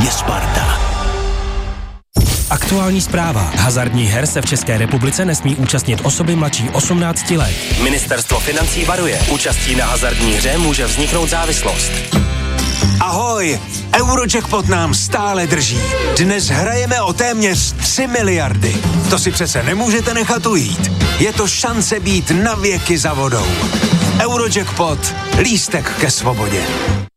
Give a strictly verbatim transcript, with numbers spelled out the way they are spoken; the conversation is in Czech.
je Sparta. Aktuální zpráva. Hazardních her se v České republice nesmí účastnit osoby mladší osmnácti let. Ministerstvo financí varuje. Účastí na hazardní hře může vzniknout závislost. Ahoj, Eurojackpot nám stále drží. Dnes hrajeme o téměř tři miliardy. To si přece nemůžete nechat ujít. Je to šance být na věky za vodou. Eurojackpot, lístek ke svobodě.